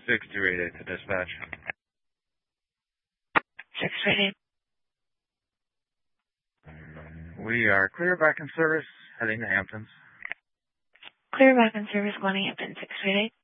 6288 to dispatch. 688. We are clear back in service, heading to Hamptons. Clear back in service, going to Hampton, 688.